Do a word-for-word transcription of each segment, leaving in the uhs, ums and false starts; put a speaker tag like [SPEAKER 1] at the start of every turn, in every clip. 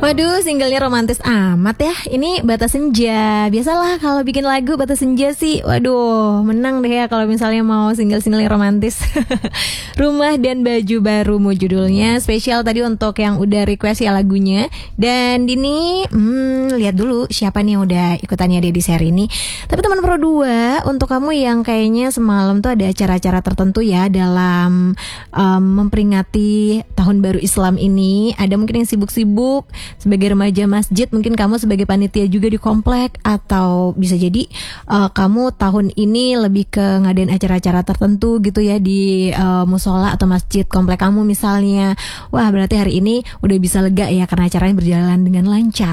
[SPEAKER 1] Waduh, singlenya romantis amat ya. Ini Batas Senja. Biasalah kalau bikin lagu Batas Senja sih, waduh, menang deh ya kalau misalnya mau single-single yang romantis. Rumah dan Baju Barumu judulnya. Spesial tadi untuk yang udah request ya lagunya. Dan ini, hmm, lihat dulu siapa nih yang udah ikutannya dia di seri ini. Tapi teman Pro dua, untuk kamu yang kayaknya semalam tuh ada acara-acara tertentu ya dalam um, memperingati Tahun Baru Islam ini. Ada mungkin yang sibuk-sibuk sebagai remaja masjid, mungkin kamu sebagai panitia juga di komplek, atau bisa jadi uh, kamu tahun ini lebih ke ngadain acara-acara tertentu gitu ya di uh, musola atau masjid komplek kamu misalnya. Wah, berarti hari ini udah bisa lega ya karena acaranya berjalan dengan lancar.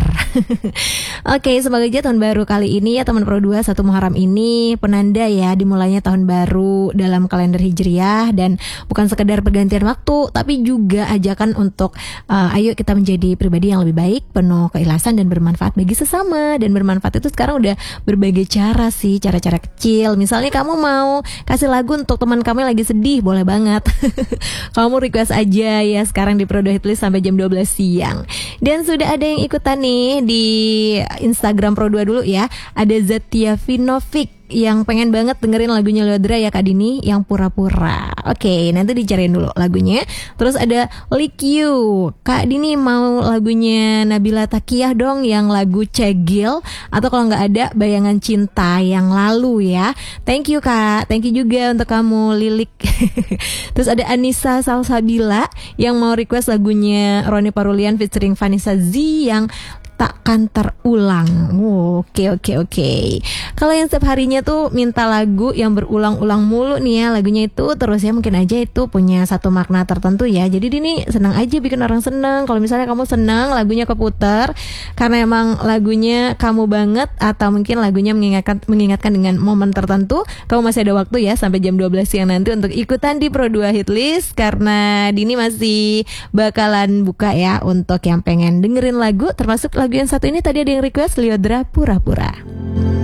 [SPEAKER 1] Oke, semoga aja tahun baru kali ini ya teman Pro dua, satu Muharram ini penanda ya dimulainya tahun baru dalam kalender Hijriah, dan bukan sekedar pergantian waktu tapi juga ajakan untuk uh, ayo kita menjadi pribadi yang lebih baik, penuh keikhlasan dan bermanfaat bagi sesama. Dan bermanfaat itu sekarang udah berbagai cara sih, cara-cara kecil. Misalnya kamu mau kasih lagu untuk teman kamu yang lagi sedih, boleh banget. Kamu request aja ya sekarang di Pro dua Hitlist sampai jam dua belas siang. Dan sudah ada yang ikutan nih di Instagram Pro dua dulu ya. Ada Zatia Vinovic yang pengen banget dengerin lagunya Lyodra ya Kak Dini, yang pura-pura. Oke, nanti dicariin dulu lagunya. Terus ada Like You, Kak Dini mau lagunya Nabila Takiyah dong, yang lagu Cegil, atau kalau nggak ada Bayangan Cinta yang lalu ya. Thank you Kak, thank you juga untuk kamu Lilik. Terus ada Anissa Salsabila yang mau request lagunya Roni Parulian featuring Vanessa Z yang Takkan Terulang. Oh, oke oke oke. Kalau yang setiap harinya tuh minta lagu yang berulang-ulang mulu nih ya lagunya itu terus ya, mungkin aja itu punya satu makna tertentu ya. Jadi ini senang aja bikin orang senang. Kalau misalnya kamu senang lagunya keputar karena emang lagunya kamu banget, atau mungkin lagunya mengingatkan mengingatkan dengan momen tertentu, kamu masih ada waktu ya sampai jam dua belas siang nanti untuk ikutan di Pro dua Hitlist, karena Dini masih bakalan buka ya untuk yang pengen dengerin lagu, termasuk lagu yang satu ini tadi ada yang request Lyodra Pura-Pura.